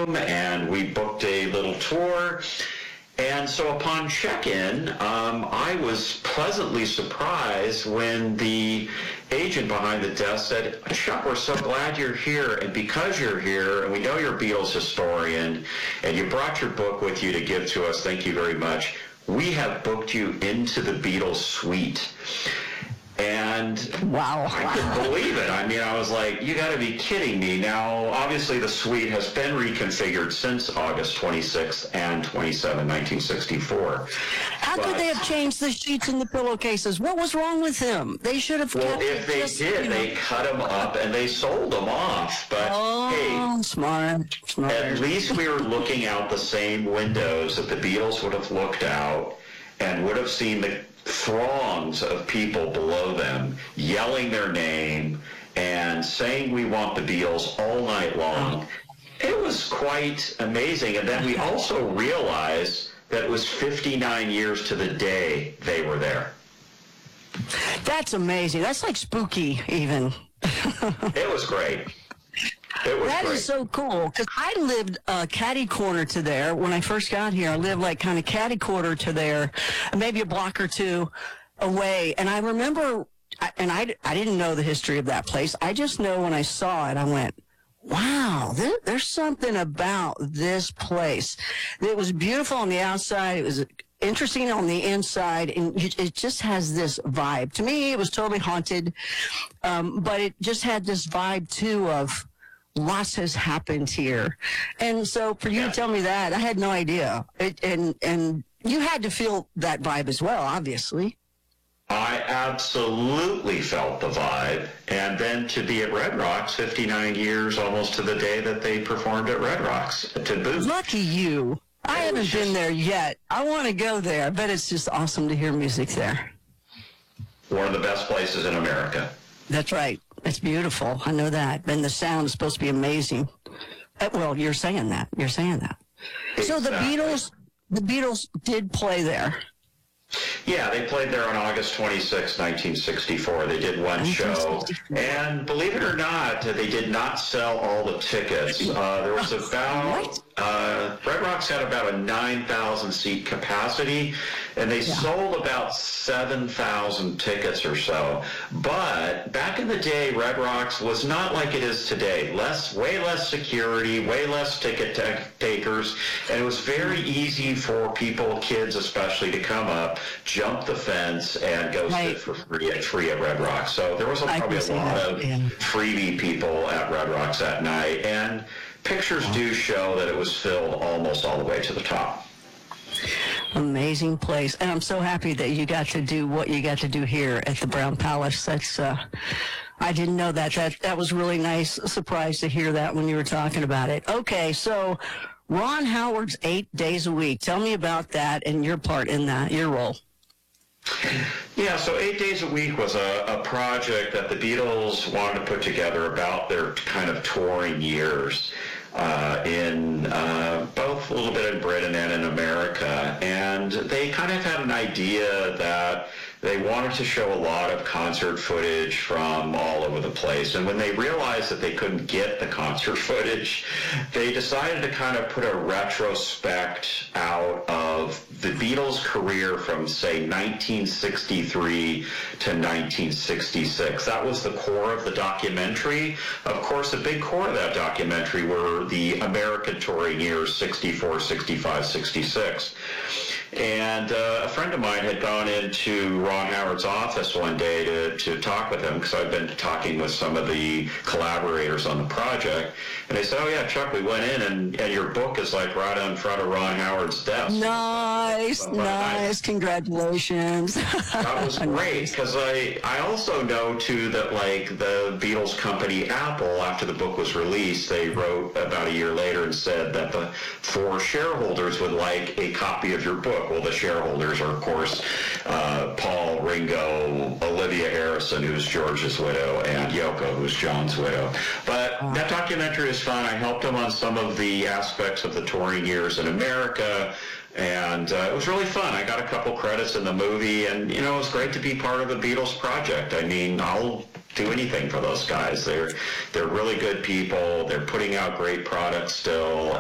room, and we booked a little tour. And so upon check-in, I was pleasantly surprised when the agent behind the desk said, "Chuck, we're so glad you're here, and because you're here, and we know you're a Beatles historian, and you brought your book with you to give to us, thank you very much, we have booked you into the Beatles suite." And wow, I couldn't believe it. I mean, I was like, you got to be kidding me. Now, obviously, the suite has been reconfigured since August 26 and 27, 1964. How could they have changed the sheets and the pillowcases? What was wrong with them? They should have Well, kept if they did, they cut them up and they sold them off. But, hey, smart. At least we were looking out the same windows that the Beatles would have looked out and would have seen the throngs of people below them yelling their name and saying we want the Beatles all night long. It was quite amazing. And then we also realized that it was 59 years to the day they were there. That's amazing. That's like spooky even. It was great. That is so cool, because I lived catty corner to there when I first got here. I lived like kind of catty corner to there, maybe a block or two away. And I remember, and I didn't know the history of that place. I just know when I saw it, I went, wow, there's something about this place. It was beautiful on the outside. It was interesting on the inside, and it just has this vibe. To me, it was totally haunted, but it just had this vibe, too, of lots has happened here. And so for you to tell me that, I had no idea. And you had to feel that vibe as well, obviously. I absolutely felt the vibe. And then to be at Red Rocks 59 years, almost to the day that they performed at Red Rocks to boot. Lucky you. I haven't been there yet. I want to go there, but it's just awesome to hear music there. One of the best places in America. That's right. It's beautiful. I know that. And the sound is supposed to be amazing. Well, you're saying that. Exactly. So the Beatles did play there. Yeah, they played there on August 26, 1964. They did one show. And believe it or not, they did not sell all the tickets. There was about... Red Rocks had about a 9,000-seat capacity, and they sold about 7,000 tickets or so. But back in the day, Red Rocks was not like it is today. Way less security, way less ticket takers, and it was very easy for people, kids especially, to come up, jump the fence, and go sit for free at Red Rocks. So there was probably a lot of freebie people at Red Rocks that night, and pictures do show that it was filled almost all the way to the top. Amazing place. And I'm so happy that you got to do what you got to do here at the Brown Palace. That's, I didn't know that. That was really nice. A surprise to hear that when you were talking about it. Okay, so Ron Howard's 8 days a week. Tell me about that and your part in that, your role. Yeah, so 8 days a week was a project that the Beatles wanted to put together about their kind of touring years in both a little bit in Britain and in America. And they kind of had an idea that they wanted to show a lot of concert footage from all over the place. And when they realized that they couldn't get the concert footage, they decided to kind of put a retrospect out of the Beatles' career from, say, 1963 to 1966. That was the core of the documentary. Of course, the big core of that documentary were the American touring years, 64, 65, 66. And a friend of mine had gone into Ron Howard's office one day to talk with him, because I'd been talking with some of the collaborators on the project. And they said, "Oh yeah, Chuck, we went in and your book is like right in front of Ron Howard's desk." Nice. Congratulations. That was great, because I also know too that like the Beatles company Apple, after the book was released, they wrote about a year later and said that the 4 shareholders would like a copy of your book. Well, the shareholders are, of course, Paul, Ringo, Olivia Harrison, who's George's widow, and Yoko, who's John's widow. But that documentary is fun. I helped him on some of the aspects of the touring years in America, and it was really fun. I got a couple credits in the movie, and, you know, it was great to be part of the Beatles project. I mean, I'll do anything for those guys. They're really good people. They're putting out great products still,